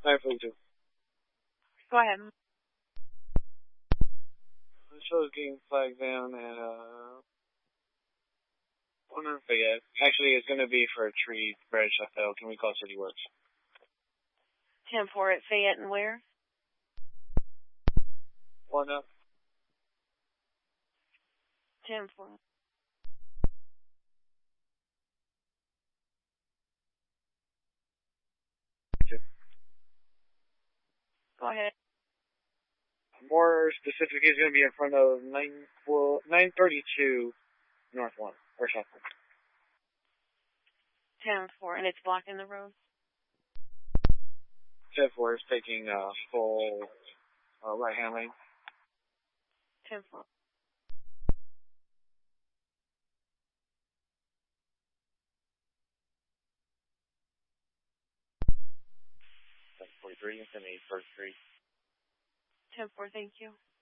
942. Go ahead. The show's getting flagged down at, Corner Fayette. Actually, it's going to be for a tree branch I fell. Can we call City Works? 10-4 at Fayette and where? One up. 10-4. Go ahead. More specific, is going to be in front of 932 North 1, or South 1. 10-4, and it's blocking the road? 10-4 is taking full right-hand lane. 10-4. It's in the first street. 10-4, thank you.